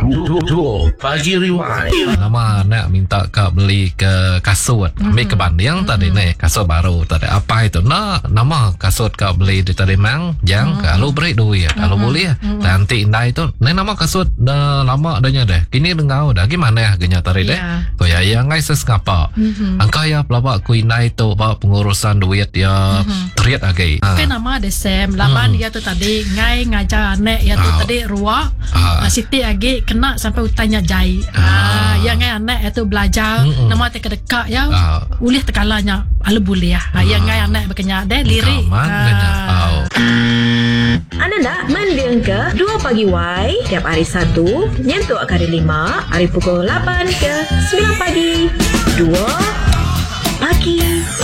Pagi Rewind. Nama nak minta kau beli ke kasut. Ambil ke banding tadi ni kasut baru tadi apa itu nama kasut kau beli di tadi mang yang kalau beri duit kalau boleh nanti indah itu nama kasut dah lama adanya deh kini dengau dah gimana ya genya tadi deh kau ya yang ngai seskapa angka ya pelabak ku indah itu pak pengurusan duit ya teriak lagi kan nama desem laban dia tu tadi ngai ngajar anak ya tu tadi ruak Siti lagi kena sampai utanya jai yang ngai anak itu belajar nama te kedekak ya ulih tekalanya ala boleh ya yang ngai anak berkenyak deh lirik Anda nak mendiang ke 2 pagi Y tiap hari Sabtu nyentuh hari 5 hari pukul 8 ke 9 pagi 2 pagi